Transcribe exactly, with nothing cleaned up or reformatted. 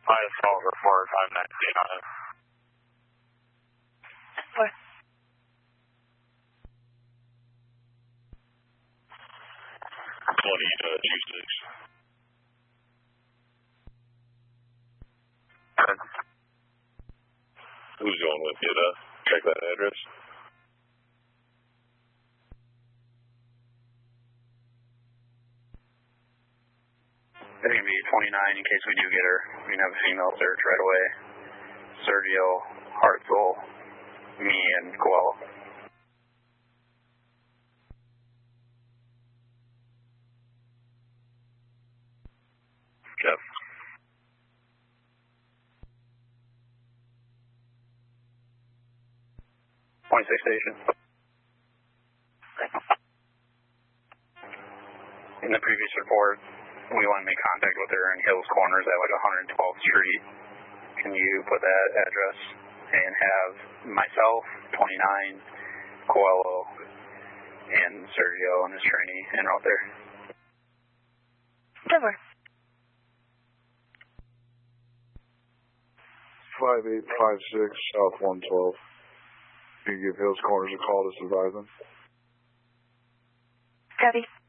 Highest call report five nineteen on it. What? twenty, uh, two six. Who's going with you to check that address? It's going to be twenty-nine in case we do get her. We can have a female search right away. Sergio, Hartzell, me, and Coelho. Yep. twenty-six station. In the previous report, we want to make contact with her in Hills Corners at like one hundred twelfth Street. Can you put that address and have myself, twenty-nine, Coelho, and Sergio and his trainee en route there? Over. five eight five six South one twelve. Can you give Hills Corners a call to advise them? Copy.